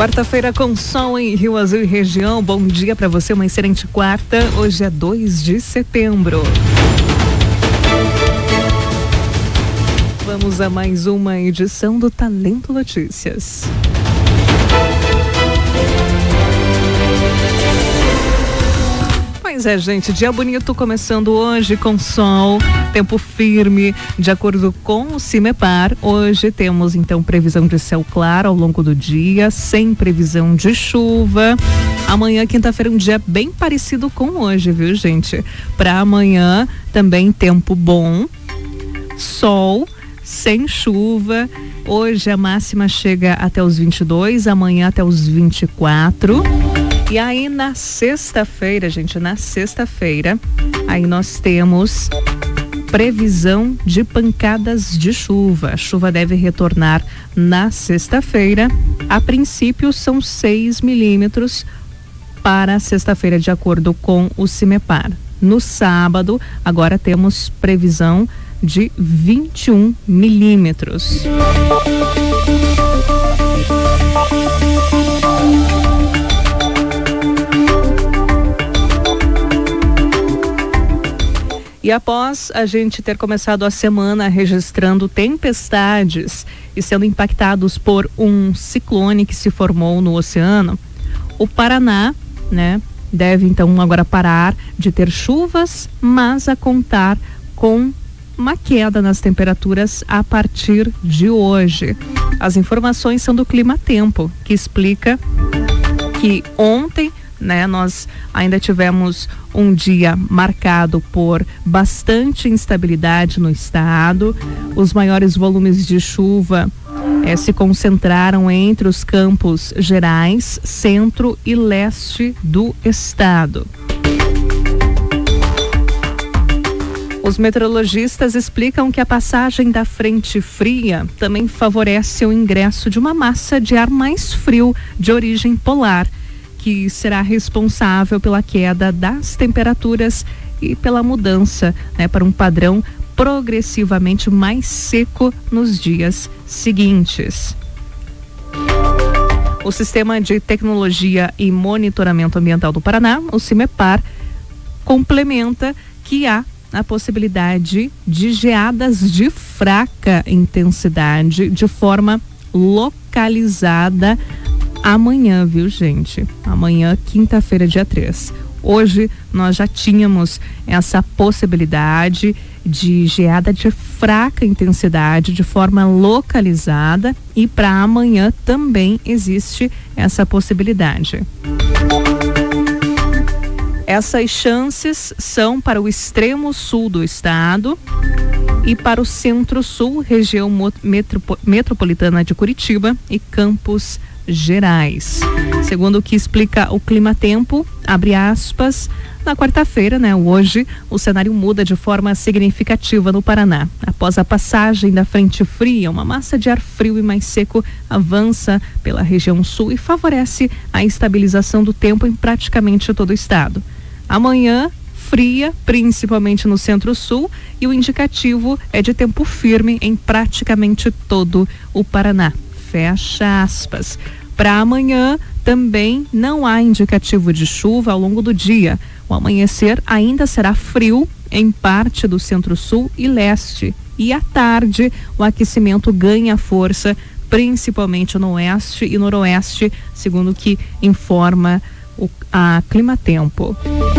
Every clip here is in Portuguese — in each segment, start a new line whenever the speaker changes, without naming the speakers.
Quarta-feira com sol em Rio Azul e região. Bom dia para você, uma excelente quarta. Hoje é 2 de setembro. Vamos a mais uma edição do Talento Notícias. Pois é, gente, dia bonito começando hoje com sol, tempo firme, de acordo com o CIMEPAR. Hoje temos então previsão de céu claro ao longo do dia, sem previsão de chuva. Amanhã, quinta-feira, um dia bem parecido com hoje, viu, gente? Para amanhã também tempo bom, sol, sem chuva. Hoje a máxima chega até os 22, amanhã até os 24. E aí na sexta-feira, gente, aí nós temos previsão de pancadas de chuva. A chuva deve retornar na sexta-feira. A princípio são 6 milímetros para sexta-feira, de acordo com o CIMEPAR. No sábado, agora temos previsão de 21 milímetros. E após a gente ter começado a semana registrando tempestades e sendo impactados por um ciclone que se formou no oceano, o Paraná, deve então agora parar de ter chuvas, mas a contar com uma queda nas temperaturas a partir de hoje. As informações são do Clima Tempo, que explica que ontem nós ainda tivemos um dia marcado por bastante instabilidade no estado. Os maiores volumes de chuva se concentraram entre os Campos Gerais, centro e leste do estado. Os meteorologistas explicam que a passagem da frente fria também favorece o ingresso de uma massa de ar mais frio de origem polar, que será responsável pela queda das temperaturas e pela mudança para um padrão progressivamente mais seco nos dias seguintes. O Sistema de Tecnologia e Monitoramento Ambiental do Paraná, o CIMEPAR, complementa que há a possibilidade de geadas de fraca intensidade de forma localizada amanhã, viu, gente? Amanhã, quinta-feira, dia 3. Hoje nós já tínhamos essa possibilidade de geada de fraca intensidade de forma localizada e para amanhã também existe essa possibilidade. Essas chances são para o extremo sul do estado e para o centro-sul, região metropolitana de Curitiba e Campos Gerais. Segundo o que explica o Clima Tempo, abre aspas, na quarta-feira, hoje, o cenário muda de forma significativa no Paraná. Após a passagem da frente fria, uma massa de ar frio e mais seco avança pela região sul e favorece a estabilização do tempo em praticamente todo o estado. Amanhã, fria, principalmente no centro-sul, e o indicativo é de tempo firme em praticamente todo o Paraná. Fecha aspas. Para amanhã também não há indicativo de chuva ao longo do dia. O amanhecer ainda será frio em parte do centro-sul e leste. E à tarde o aquecimento ganha força, principalmente no oeste e noroeste, segundo o que informa a Clima Tempo.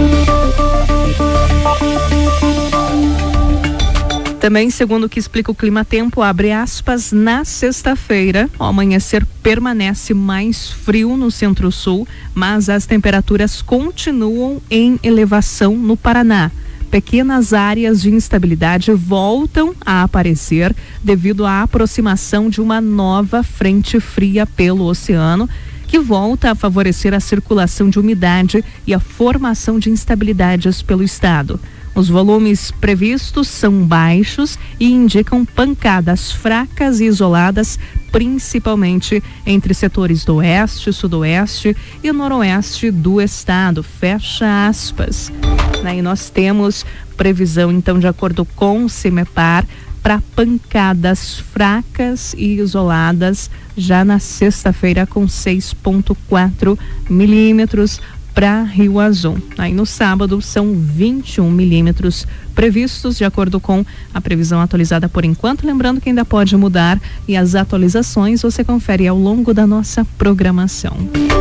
Também, segundo o que explica o Clima Tempo, abre aspas, na sexta-feira, o amanhecer permanece mais frio no centro-sul, mas as temperaturas continuam em elevação no Paraná. Pequenas áreas de instabilidade voltam a aparecer devido à aproximação de uma nova frente fria pelo oceano, que volta a favorecer a circulação de umidade e a formação de instabilidades pelo estado. Os volumes previstos são baixos e indicam pancadas fracas e isoladas, principalmente entre setores do oeste, sudoeste e noroeste do estado. Fecha aspas. E nós temos previsão, então, de acordo com o CIMEPAR, para pancadas fracas e isoladas já na sexta-feira com 6,4 milímetros para Rio Azul. Aí no sábado são 21 milímetros previstos, de acordo com a previsão atualizada por enquanto. Lembrando que ainda pode mudar e as atualizações você confere ao longo da nossa programação.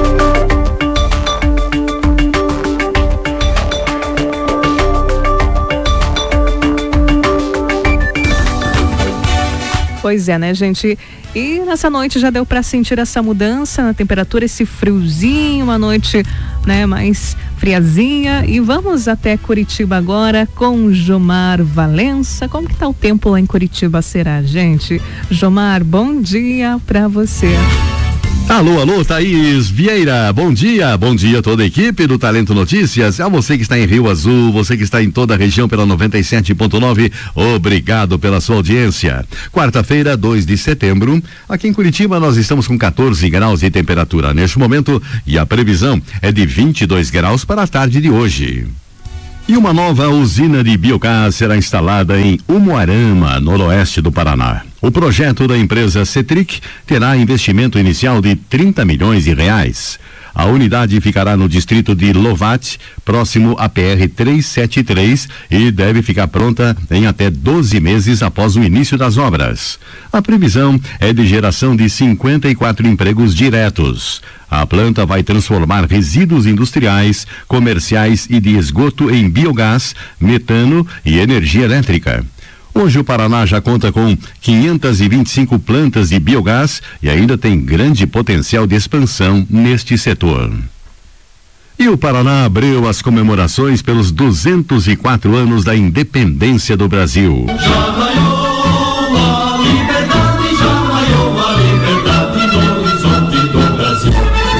Pois é, né, gente? E nessa noite já deu para sentir essa mudança na temperatura, esse friozinho, uma noite, né, mais friazinha. E vamos até Curitiba agora com Jomar Valença. Como que tá o tempo lá em Curitiba, será, gente? Jomar, bom dia para você.
Alô, Thaís Vieira, bom dia a toda a equipe do Talento Notícias, a você que está em Rio Azul, você que está em toda a região pela 97.9, obrigado pela sua audiência. Quarta-feira, 2 de setembro, aqui em Curitiba nós estamos com 14 graus de temperatura neste momento e a previsão é de 22 graus para a tarde de hoje. E uma nova usina de biogás será instalada em Umuarama, noroeste do Paraná. O projeto da empresa Cetric terá investimento inicial de 30 milhões de reais. A unidade ficará no distrito de Lovat, próximo à PR-373, e deve ficar pronta em até 12 meses após o início das obras. A previsão é de geração de 54 empregos diretos. A planta vai transformar resíduos industriais, comerciais e de esgoto em biogás, metano e energia elétrica. Hoje o Paraná já conta com 525 plantas de biogás e ainda tem grande potencial de expansão neste setor. E o Paraná abriu as comemorações pelos 204 anos da independência do Brasil.
Já raiou a liberdade, já raiou a liberdade no horizonte do Brasil.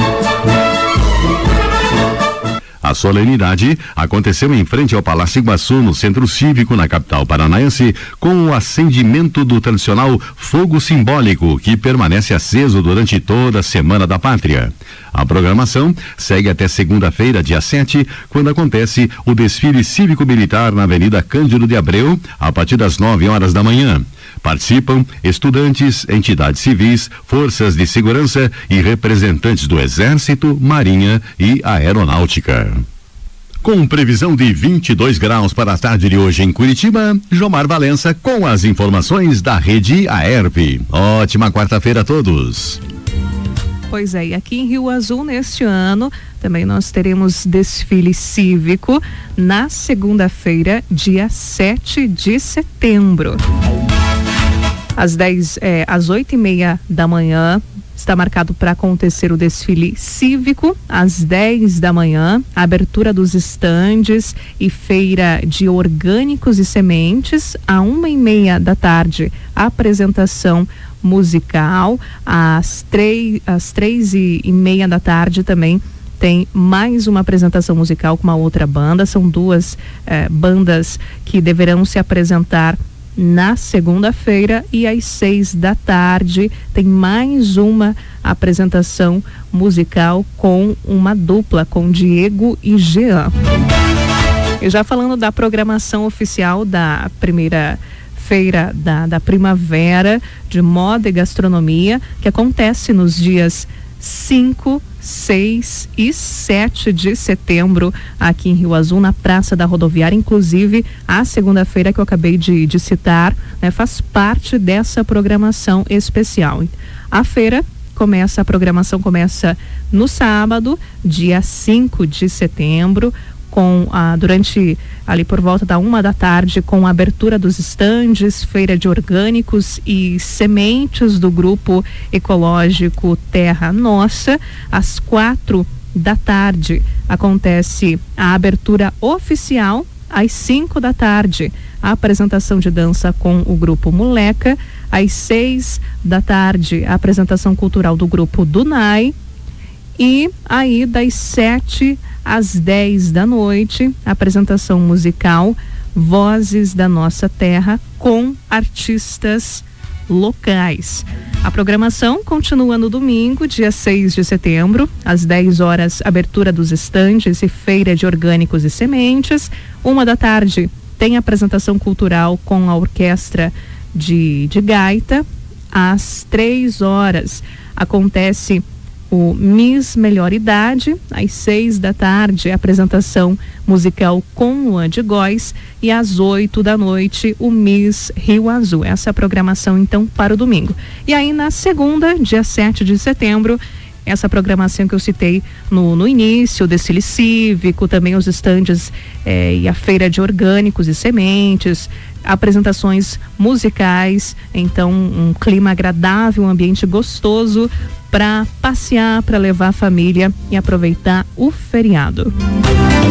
A solenidade aconteceu em frente ao Palácio Iguaçu, no Centro Cívico, na capital paranaense, com o acendimento do tradicional fogo simbólico, que permanece aceso durante toda a Semana da Pátria. A programação segue até segunda-feira, dia 7, quando acontece o desfile cívico-militar na Avenida Cândido de Abreu, a partir das 9 horas da manhã. Participam estudantes, entidades civis, forças de segurança e representantes do Exército, Marinha e Aeronáutica. Com previsão de 22 graus para a tarde de hoje em Curitiba, Jomar Valença com as informações da Rede AERV. Ótima quarta-feira a todos.
Pois é, e aqui em Rio Azul, neste ano, também nós teremos desfile cívico na segunda-feira, dia 7 de setembro. Às 8:30 da manhã, está marcado para acontecer o desfile cívico. Às 10 da manhã, a abertura dos estandes e feira de orgânicos e sementes. À 1:30 da tarde, a apresentação musical. Às 3:30 da tarde também tem mais uma apresentação musical com uma outra banda. São duas bandas que deverão se apresentar na segunda-feira, e às 6 da tarde tem mais uma apresentação musical com uma dupla, com Diego e Jean. E já falando da programação oficial da primeira feira da primavera de moda e gastronomia, que acontece nos dias 5, 6 e 7 de setembro aqui em Rio Azul, na Praça da Rodoviária. Inclusive, a segunda-feira que eu acabei de citar, né, faz parte dessa programação especial. A programação começa no sábado, dia 5 de setembro, durante ali por volta da 1 da tarde, com a abertura dos estandes, feira de orgânicos e sementes do grupo ecológico Terra Nossa. Às 4 da tarde acontece a abertura oficial. Às 5 da tarde, a apresentação de dança com o grupo Moleca. Às 6 da tarde, a apresentação cultural do grupo Dunai. E aí, das 7 às 10 da noite, a apresentação musical Vozes da Nossa Terra, com artistas locais. A programação continua no domingo, dia 6 de setembro, às 10 horas, abertura dos estandes e feira de orgânicos e sementes. 1 da tarde tem apresentação cultural com a orquestra de gaita. Às 3h acontece o Miss Melhor Idade. Às 6h, a apresentação musical com Luan de Góes, e às 8h o Miss Rio Azul. Essa é a programação então para o domingo. E aí na segunda, dia 7 de setembro, essa programação que eu citei no início, o desfile cívico, também os estandes e a feira de orgânicos e sementes, apresentações musicais, então um clima agradável, um ambiente gostoso para passear, para levar a família e aproveitar o feriado.